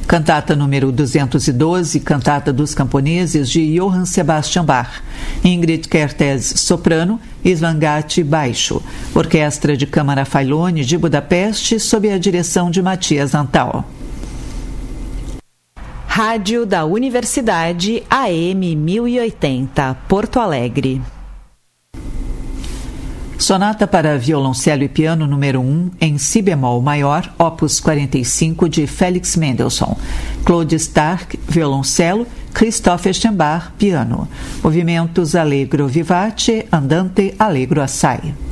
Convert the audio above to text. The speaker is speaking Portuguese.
Cantata número 212, Cantata dos Camponeses, de Johann Sebastian Bach. Ingrid Kertész, soprano, Svangati, baixo. Orquestra de Câmara Failone, de Budapeste, sob a direção de Matias Antal. Rádio da Universidade AM 1080, Porto Alegre. Sonata para violoncelo e piano número 1, em si bemol maior, opus 45, de Felix Mendelssohn. Claude Stark, violoncelo, Christoph Eschenbach, piano. Movimentos allegro vivace, andante allegro assai.